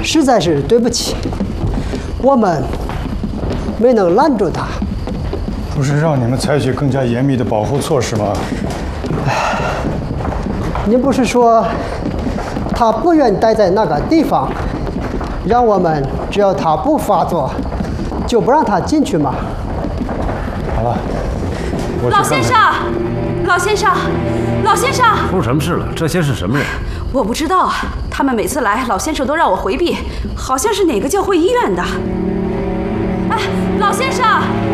实在是对不起，我们没能拦住他。 不是让你们采取更加严密的保护措施吗？ 您不是说他不愿待在那个地方，让我们只要他不发作，就不让他进去吗？ 好了，我去老先生，老先生，老先生， 出什么事了？这些是什么人？ 我不知道，他们每次来，老先生都让我回避，好像是哪个教会医院的。哎，老先生，